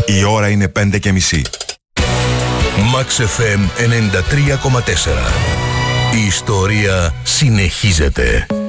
Η ώρα είναι 5:30. Max FM 93,4. Η ιστορία συνεχίζεται.